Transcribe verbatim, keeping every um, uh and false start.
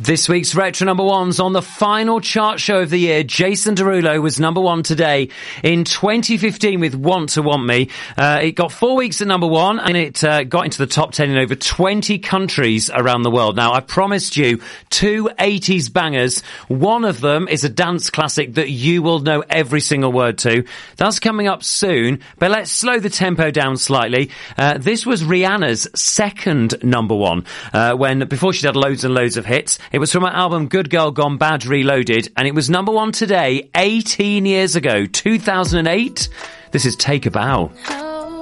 This week's Retro Number Ones on the final chart show of the year. Jason Derulo was number one today in twenty fifteen with Want to Want Me. Uh, it got four weeks at number one and it uh, got into the top ten in over twenty countries around the world. Now, I promised you two eighties bangers. One of them is a dance classic that you will know every single word to. That's coming up soon, but let's slow the tempo down slightly. Uh, this was Rihanna's second number one, uh, when before she'd had loads and loads of hits. It was from her album Good Girl Gone Bad Reloaded, and it was number one today, eighteen years ago, two thousand eight. This is Take a Bow.